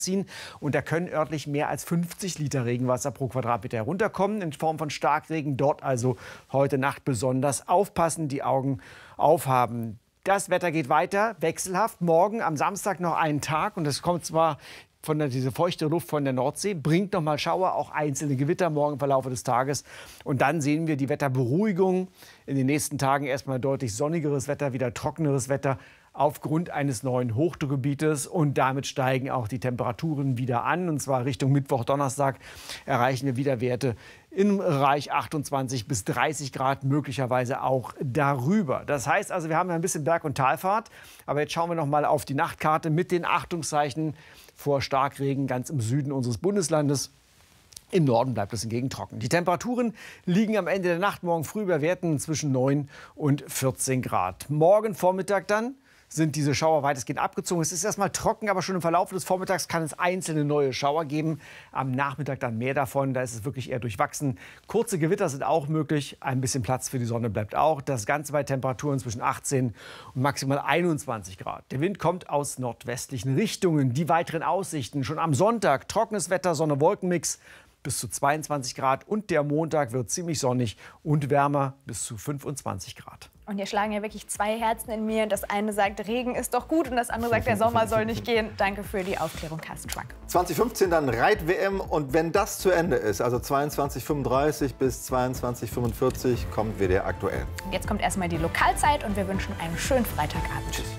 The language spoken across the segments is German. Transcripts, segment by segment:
ziehen. Und da können örtlich mehr als 50 Liter Regenwasser pro Quadratmeter herunterkommen in Form von Starkregen. Dort also heute Nacht besonders aufpassen, die Augen aufhaben. Das Wetter geht weiter, wechselhaft. Morgen am Samstag noch einen Tag und es kommt zwar diese feuchte Luft von der Nordsee, bringt noch mal Schauer, auch einzelne Gewitter morgen im Verlauf des Tages. Und dann sehen wir die Wetterberuhigung. In den nächsten Tagen erstmal deutlich sonnigeres Wetter, wieder trockeneres Wetter aufgrund eines neuen Hochdruckgebietes. Und damit steigen auch die Temperaturen wieder an. Und zwar Richtung Mittwoch, Donnerstag erreichen wir wieder Werte im Bereich 28 bis 30 Grad, möglicherweise auch darüber. Das heißt also, wir haben ein bisschen Berg- und Talfahrt. Aber jetzt schauen wir noch mal auf die Nachtkarte mit den Achtungszeichen vor Starkregen ganz im Süden unseres Bundeslandes. Im Norden bleibt es hingegen trocken. Die Temperaturen liegen am Ende der Nacht morgen früh bei Werten zwischen 9 und 14 Grad. Morgen Vormittag dann sind diese Schauer weitestgehend abgezogen. Es ist erstmal trocken, aber schon im Verlauf des Vormittags kann es einzelne neue Schauer geben. Am Nachmittag dann mehr davon. Da ist es wirklich eher durchwachsen. Kurze Gewitter sind auch möglich. Ein bisschen Platz für die Sonne bleibt auch. Das Ganze bei Temperaturen zwischen 18 und maximal 21 Grad. Der Wind kommt aus nordwestlichen Richtungen. Die weiteren Aussichten schon am Sonntag. Trockenes Wetter, Sonne-Wolken-Mix bis zu 22 Grad. Und der Montag wird ziemlich sonnig und wärmer bis zu 25 Grad. Und hier schlagen ja wirklich zwei Herzen in mir. Das eine sagt, Regen ist doch gut und das andere sagt, der Sommer soll nicht gehen. Danke für die Aufklärung, Carsten Schwank. 2015 dann Reit-WM und wenn das zu Ende ist, also 22:35 bis 22:45, kommt WDR aktuell. Jetzt kommt erstmal die Lokalzeit und wir wünschen einen schönen Freitagabend. Tschüss.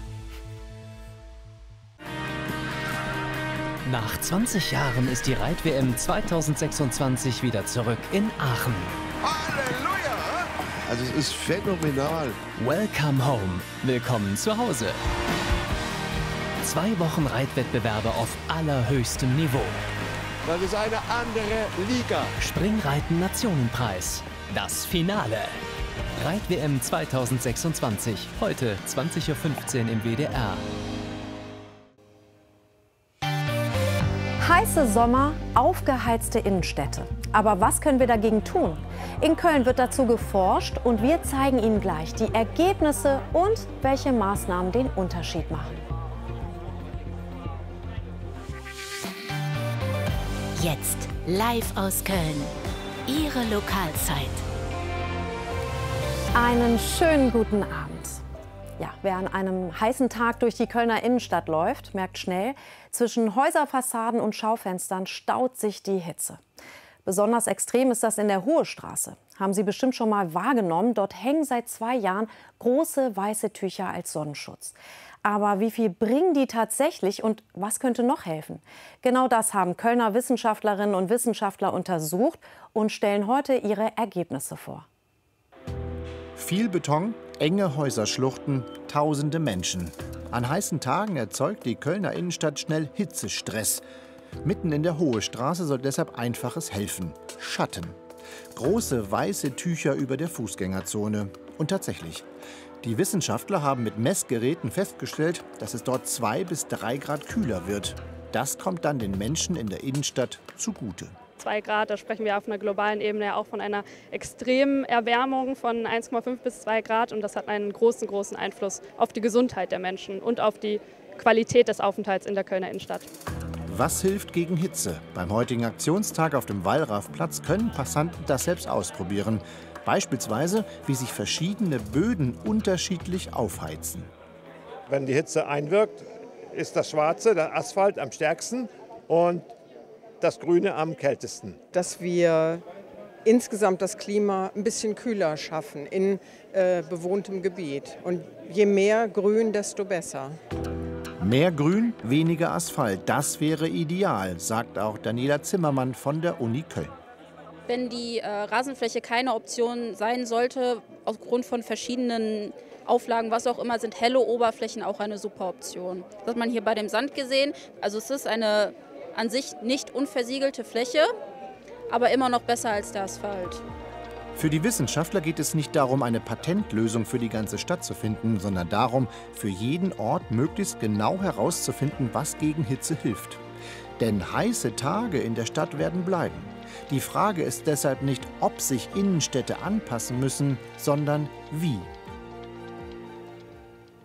Nach 20 Jahren ist die Reit-WM 2026 wieder zurück in Aachen. Halleluja! Also es ist phänomenal. Welcome home. Willkommen zu Hause. 2 Wochen Reitwettbewerbe auf allerhöchstem Niveau. Das ist eine andere Liga. Springreiten Nationenpreis. Das Finale. Reit-WM 2026. Heute 20:15 Uhr im WDR. Heiße Sommer, aufgeheizte Innenstädte. Aber was können wir dagegen tun? In Köln wird dazu geforscht und wir zeigen Ihnen gleich die Ergebnisse und welche Maßnahmen den Unterschied machen. Jetzt live aus Köln. Ihre Lokalzeit. Einen schönen guten Abend. Ja, wer an einem heißen Tag durch die Kölner Innenstadt läuft, merkt schnell, zwischen Häuserfassaden und Schaufenstern staut sich die Hitze. Besonders extrem ist das in der Hohe Straße. Haben Sie bestimmt schon mal wahrgenommen. Dort hängen seit 2 Jahren große weiße Tücher als Sonnenschutz. Aber wie viel bringen die tatsächlich und was könnte noch helfen? Genau das haben Kölner Wissenschaftlerinnen und Wissenschaftler untersucht und stellen heute ihre Ergebnisse vor. Viel Beton, enge Häuserschluchten, tausende Menschen. An heißen Tagen erzeugt die Kölner Innenstadt schnell Hitzestress. Mitten in der Hohe Straße soll deshalb Einfaches helfen: Schatten. Große weiße Tücher über der Fußgängerzone. Und tatsächlich, die Wissenschaftler haben mit Messgeräten festgestellt, dass es dort 2 bis 3 Grad kühler wird. Das kommt dann den Menschen in der Innenstadt zugute. 2 Grad, da sprechen wir auf einer globalen Ebene ja auch von einer extremen Erwärmung von 1,5 bis 2 Grad. Und das hat einen großen Einfluss auf die Gesundheit der Menschen und auf die Qualität des Aufenthalts in der Kölner Innenstadt. Was hilft gegen Hitze? Beim heutigen Aktionstag auf dem Wallrafplatz können Passanten das selbst ausprobieren. Beispielsweise, wie sich verschiedene Böden unterschiedlich aufheizen. Wenn die Hitze einwirkt, ist das Schwarze, der Asphalt, am stärksten und das Grüne am kältesten. Dass wir insgesamt das Klima ein bisschen kühler schaffen in bewohntem Gebiet. Und je mehr Grün, desto besser. Mehr Grün, weniger Asphalt, das wäre ideal, sagt auch Daniela Zimmermann von der Uni Köln. Wenn die Rasenfläche keine Option sein sollte, aufgrund von verschiedenen Auflagen, was auch immer, sind helle Oberflächen auch eine super Option. Das hat man hier bei dem Sand gesehen. Also es ist eine an sich nicht unversiegelte Fläche, aber immer noch besser als der Asphalt. Für die Wissenschaftler geht es nicht darum, eine Patentlösung für die ganze Stadt zu finden, sondern darum, für jeden Ort möglichst genau herauszufinden, was gegen Hitze hilft. Denn heiße Tage in der Stadt werden bleiben. Die Frage ist deshalb nicht, ob sich Innenstädte anpassen müssen, sondern wie.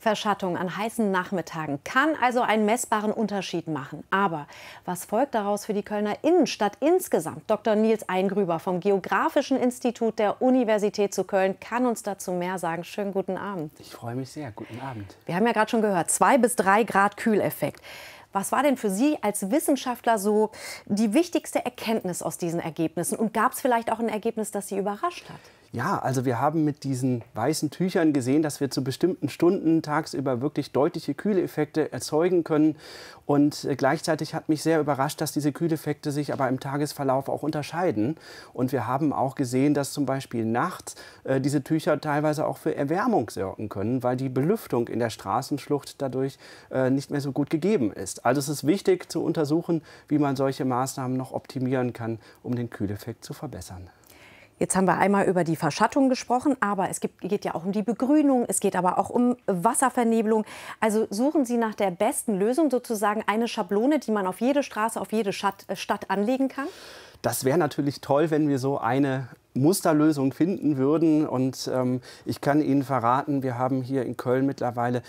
Verschattung an heißen Nachmittagen kann also einen messbaren Unterschied machen. Aber was folgt daraus für die Kölner Innenstadt insgesamt? Dr. Nils Eingrüber vom Geografischen Institut der Universität zu Köln kann uns dazu mehr sagen. Schönen guten Abend. Ich freue mich sehr. Guten Abend. Wir haben ja gerade schon gehört, 2 bis 3 Grad Kühleffekt. Was war denn für Sie als Wissenschaftler so die wichtigste Erkenntnis aus diesen Ergebnissen? Und gab es vielleicht auch ein Ergebnis, das Sie überrascht hat? Ja, also wir haben mit diesen weißen Tüchern gesehen, dass wir zu bestimmten Stunden tagsüber wirklich deutliche Kühleffekte erzeugen können. Und gleichzeitig hat mich sehr überrascht, dass diese Kühleffekte sich aber im Tagesverlauf auch unterscheiden. Und wir haben auch gesehen, dass zum Beispiel nachts diese Tücher teilweise auch für Erwärmung sorgen können, weil die Belüftung in der Straßenschlucht dadurch nicht mehr so gut gegeben ist. Also es ist wichtig zu untersuchen, wie man solche Maßnahmen noch optimieren kann, um den Kühleffekt zu verbessern. Jetzt haben wir einmal über die Verschattung gesprochen, aber es geht ja auch um die Begrünung, es geht aber auch um Wasservernebelung. Also suchen Sie nach der besten Lösung, sozusagen eine Schablone, die man auf jede Straße, auf jede Stadt anlegen kann? Das wäre natürlich toll, wenn wir so eine Musterlösung finden würden. Und ich kann Ihnen verraten, wir haben hier in Köln mittlerweile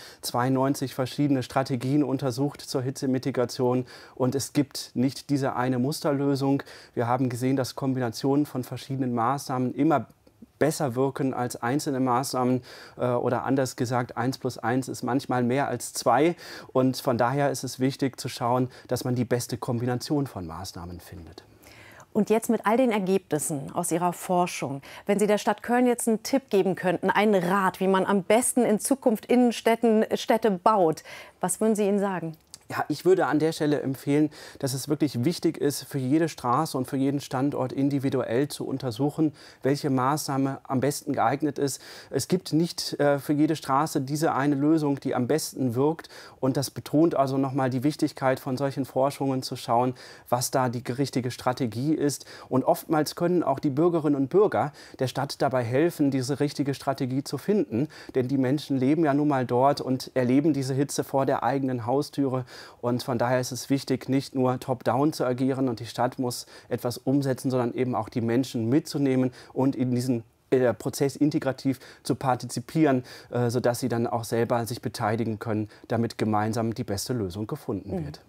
92 verschiedene Strategien untersucht zur Hitzemitigation. Und es gibt nicht diese eine Musterlösung. Wir haben gesehen, dass Kombinationen von verschiedenen Maßnahmen immer besser wirken als einzelne Maßnahmen oder anders gesagt, 1 + 1 ist manchmal mehr als 2. Und von daher ist es wichtig zu schauen, dass man die beste Kombination von Maßnahmen findet. Und jetzt mit all den Ergebnissen aus Ihrer Forschung, wenn Sie der Stadt Köln jetzt einen Tipp geben könnten, einen Rat, wie man am besten in Zukunft Städte baut, was würden Sie ihnen sagen? Ja, ich würde an der Stelle empfehlen, dass es wirklich wichtig ist, für jede Straße und für jeden Standort individuell zu untersuchen, welche Maßnahme am besten geeignet ist. Es gibt nicht für jede Straße diese eine Lösung, die am besten wirkt. Und das betont also nochmal die Wichtigkeit von solchen Forschungen zu schauen, was da die richtige Strategie ist. Und oftmals können auch die Bürgerinnen und Bürger der Stadt dabei helfen, diese richtige Strategie zu finden. Denn die Menschen leben ja nun mal dort und erleben diese Hitze vor der eigenen Haustüre. Und von daher ist es wichtig, nicht nur top-down zu agieren und die Stadt muss etwas umsetzen, sondern eben auch die Menschen mitzunehmen und in diesen Prozess integrativ zu partizipieren, sodass sie dann auch selber sich beteiligen können, damit gemeinsam die beste Lösung gefunden wird.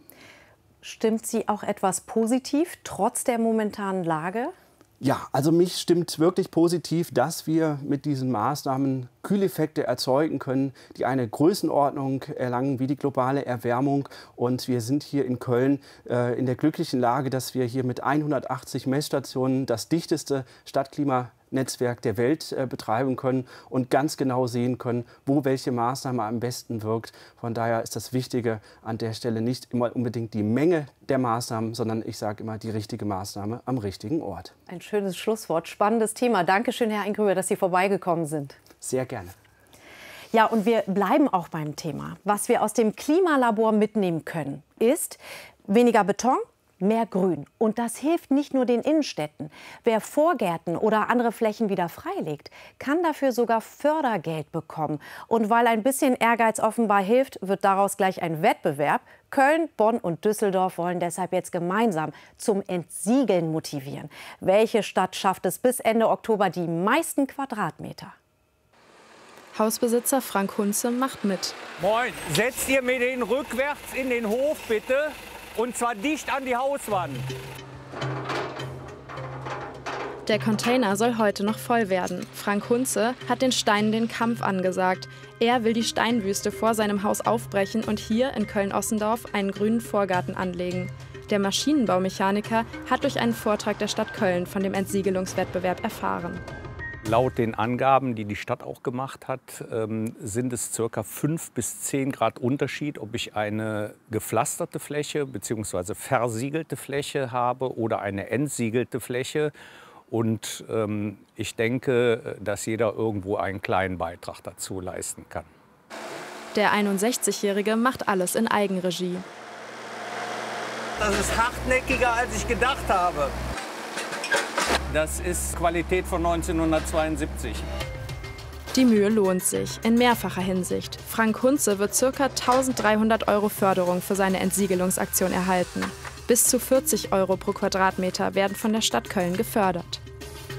Stimmt Sie auch etwas positiv, trotz der momentanen Lage? Ja, also mich stimmt wirklich positiv, dass wir mit diesen Maßnahmen Kühleffekte erzeugen können, die eine Größenordnung erlangen wie die globale Erwärmung. Und wir sind hier in Köln in der glücklichen Lage, dass wir hier mit 180 Messstationen das dichteste Stadtklimanetzwerk der Welt betreiben können und ganz genau sehen können, wo welche Maßnahme am besten wirkt. Von daher ist das Wichtige an der Stelle nicht immer unbedingt die Menge der Maßnahmen, sondern ich sage immer die richtige Maßnahme am richtigen Ort. Ein schönes Schlusswort, spannendes Thema. Dankeschön, Herr Eingrüber, dass Sie vorbeigekommen sind. Sehr gerne. Ja, und wir bleiben auch beim Thema. Was wir aus dem Klimalabor mitnehmen können, ist weniger Beton, mehr Grün. Und das hilft nicht nur den Innenstädten. Wer Vorgärten oder andere Flächen wieder freilegt, kann dafür sogar Fördergeld bekommen. Und weil ein bisschen Ehrgeiz offenbar hilft, wird daraus gleich ein Wettbewerb. Köln, Bonn und Düsseldorf wollen deshalb jetzt gemeinsam zum Entsiegeln motivieren. Welche Stadt schafft es bis Ende Oktober die meisten Quadratmeter? Hausbesitzer Frank Hunze macht mit. Moin, setzt ihr mir den rückwärts in den Hof bitte und zwar dicht an die Hauswand. Der Container soll heute noch voll werden. Frank Hunze hat den Steinen den Kampf angesagt. Er will die Steinwüste vor seinem Haus aufbrechen und hier in Köln-Ossendorf einen grünen Vorgarten anlegen. Der Maschinenbaumechaniker hat durch einen Vortrag der Stadt Köln von dem Entsiegelungswettbewerb erfahren. Laut den Angaben, die die Stadt auch gemacht hat, sind es ca. 5 bis 10 Grad Unterschied, ob ich eine gepflasterte Fläche bzw. versiegelte Fläche habe oder eine entsiegelte Fläche. Und ich denke, dass jeder irgendwo einen kleinen Beitrag dazu leisten kann. Der 61-Jährige macht alles in Eigenregie. Das ist hartnäckiger, als ich gedacht habe. Das ist Qualität von 1972. Die Mühe lohnt sich, in mehrfacher Hinsicht. Frank Hunze wird ca. 1.300 € Förderung für seine Entsiegelungsaktion erhalten. Bis zu 40 € pro Quadratmeter werden von der Stadt Köln gefördert.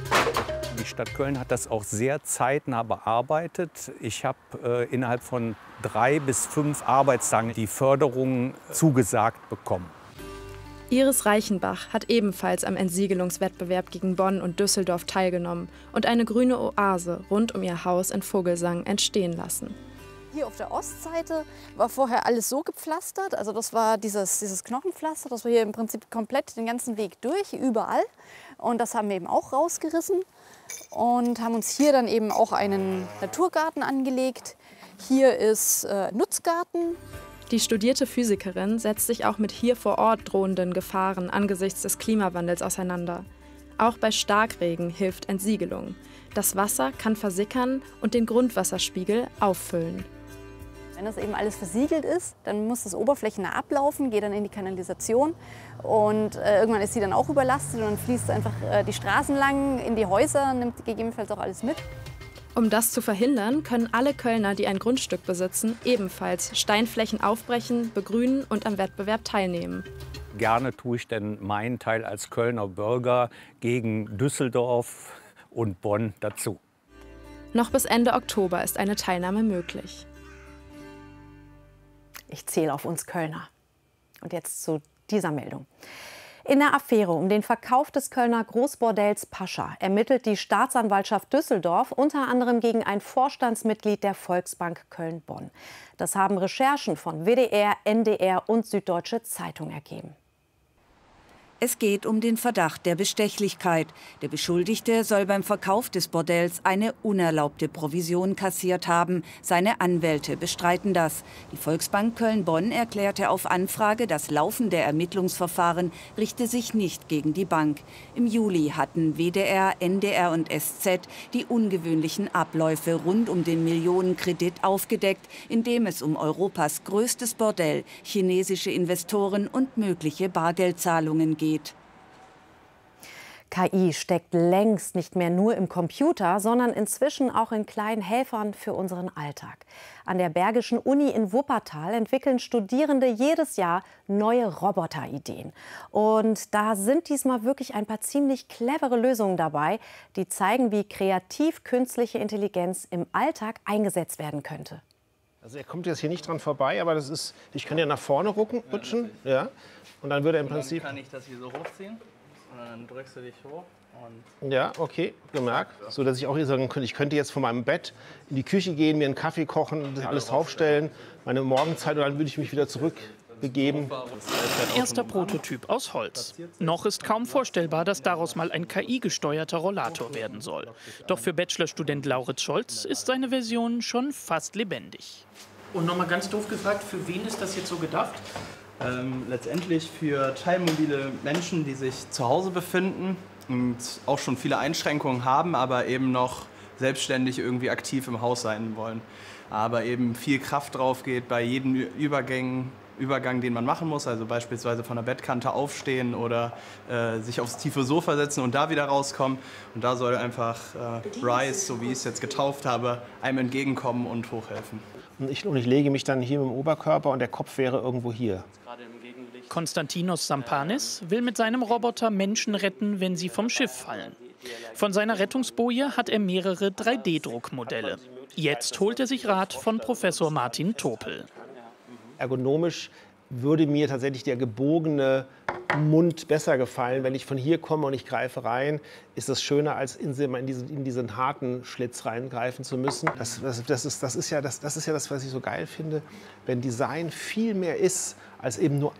Die Stadt Köln hat das auch sehr zeitnah bearbeitet. Ich habe innerhalb von 3 bis 5 Arbeitstagen die Förderung zugesagt bekommen. Iris Reichenbach hat ebenfalls am Entsiegelungswettbewerb gegen Bonn und Düsseldorf teilgenommen und eine grüne Oase rund um ihr Haus in Vogelsang entstehen lassen. Hier auf der Ostseite war vorher alles so gepflastert, also das war dieses Knochenpflaster, das war hier im Prinzip komplett den ganzen Weg durch, überall. Und das haben wir eben auch rausgerissen und haben uns hier dann eben auch einen Naturgarten angelegt. Hier ist Nutzgarten. Die studierte Physikerin setzt sich auch mit hier vor Ort drohenden Gefahren angesichts des Klimawandels auseinander. Auch bei Starkregen hilft Entsiegelung. Das Wasser kann versickern und den Grundwasserspiegel auffüllen. Wenn das eben alles versiegelt ist, dann muss das oberflächennah ablaufen, geht dann in die Kanalisation und irgendwann ist sie dann auch überlastet und dann fließt einfach die Straßen lang in die Häuser, nimmt gegebenenfalls auch alles mit. Um das zu verhindern, können alle Kölner, die ein Grundstück besitzen, ebenfalls Steinflächen aufbrechen, begrünen und am Wettbewerb teilnehmen. Gerne tue ich denn meinen Teil als Kölner Bürger gegen Düsseldorf und Bonn dazu. Noch bis Ende Oktober ist eine Teilnahme möglich. Ich zähle auf uns Kölner. Und jetzt zu dieser Meldung. In der Affäre um den Verkauf des Kölner Großbordells Pascha ermittelt die Staatsanwaltschaft Düsseldorf unter anderem gegen ein Vorstandsmitglied der Volksbank Köln-Bonn. Das haben Recherchen von WDR, NDR und Süddeutsche Zeitung ergeben. Es geht um den Verdacht der Bestechlichkeit. Der Beschuldigte soll beim Verkauf des Bordells eine unerlaubte Provision kassiert haben. Seine Anwälte bestreiten das. Die Volksbank Köln-Bonn erklärte auf Anfrage, das laufende Ermittlungsverfahren richte sich nicht gegen die Bank. Im Juli hatten WDR, NDR und SZ die ungewöhnlichen Abläufe rund um den Millionenkredit aufgedeckt, in dem es um Europas größtes Bordell, chinesische Investoren und mögliche Bargeldzahlungen geht. KI steckt längst nicht mehr nur im Computer, sondern inzwischen auch in kleinen Helfern für unseren Alltag. An der Bergischen Uni in Wuppertal entwickeln Studierende jedes Jahr neue Roboterideen. Und da sind diesmal wirklich ein paar ziemlich clevere Lösungen dabei, die zeigen, wie kreativ künstliche Intelligenz im Alltag eingesetzt werden könnte. Also er kommt jetzt hier nicht dran vorbei, aber das ist, ich kann ja nach vorne rutschen, ja, und dann würde er im Prinzip... Dann kann ich das hier so hochziehen und dann drückst du dich hoch. Und ja, okay, gemerkt. So dass ich auch hier sagen könnte, ich könnte jetzt von meinem Bett in die Küche gehen, mir einen Kaffee kochen, das alles draufstellen, meine Morgenzeit, und dann würde ich mich wieder zurückbegeben. Erster Prototyp aus Holz. Noch ist kaum vorstellbar, dass daraus mal ein KI-gesteuerter Rollator werden soll. Doch für Bachelorstudent Lauritz Scholz ist seine Version schon fast lebendig. Und noch mal ganz doof gefragt, für wen ist das jetzt so gedacht? Letztendlich für teilmobile Menschen, die sich zu Hause befinden und auch schon viele Einschränkungen haben, aber eben noch selbstständig irgendwie aktiv im Haus sein wollen. Aber eben viel Kraft drauf geht bei jedem Übergang, den man machen muss, also beispielsweise von der Bettkante aufstehen oder sich aufs tiefe Sofa setzen und da wieder rauskommen. Und da soll einfach Rise, so wie ich es jetzt getauft habe, einem entgegenkommen und hochhelfen. Und ich lege mich dann hier mit dem Oberkörper und der Kopf wäre irgendwo hier. Konstantinos Sampanis will mit seinem Roboter Menschen retten, wenn sie vom Schiff fallen. Von seiner Rettungsboje hat er mehrere 3D-Druckmodelle. Jetzt holt er sich Rat von Professor Martin Topel. Ergonomisch würde mir tatsächlich der gebogene Mund besser gefallen. Wenn ich von hier komme und ich greife rein, ist das schöner, als in diesen harten Schlitz reingreifen zu müssen. Das ist ja das, was ich so geil finde, wenn Design viel mehr ist als eben nur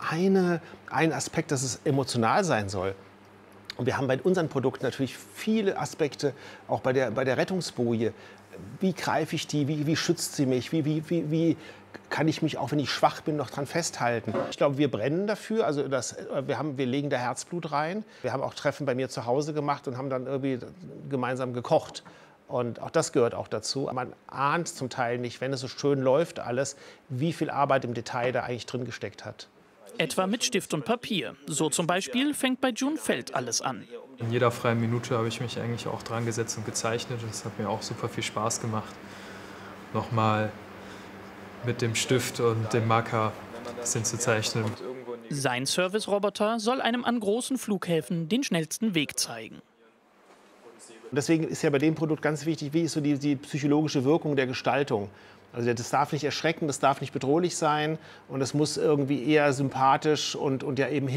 ein Aspekt, dass es emotional sein soll. Und wir haben bei unseren Produkten natürlich viele Aspekte, auch bei der Rettungsboje. Wie greife ich die? Wie schützt sie mich? Wie kann ich mich, auch wenn ich schwach bin, noch dran festhalten? Ich glaube, wir brennen dafür. Also wir legen da Herzblut rein. Wir haben auch Treffen bei mir zu Hause gemacht und haben dann irgendwie gemeinsam gekocht. Und auch das gehört auch dazu. Man ahnt zum Teil nicht, wenn es so schön läuft alles, wie viel Arbeit im Detail da eigentlich drin gesteckt hat. Etwa mit Stift und Papier. So zum Beispiel fängt bei June Feld alles an. In jeder freien Minute habe ich mich eigentlich auch dran gesetzt und gezeichnet. Das hat mir auch super viel Spaß gemacht. Nochmal mit dem Stift und dem Marker ein bisschen zu zeichnen. Sein Service-Roboter soll einem an großen Flughäfen den schnellsten Weg zeigen. Und deswegen ist ja bei dem Produkt ganz wichtig, wie ist so die psychologische Wirkung der Gestaltung. Also das darf nicht erschrecken, das darf nicht bedrohlich sein und es muss irgendwie eher sympathisch und ja eben